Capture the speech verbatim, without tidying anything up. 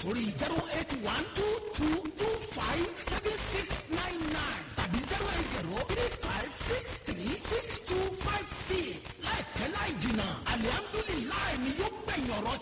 sórí zero eight one two two two five seven six nine nine tàbí zero eight zero three five six three six two five six. láìpẹ́ láì jìnnà alihamdulilayi ni yóò gbẹ̀yìn ọ̀rọ̀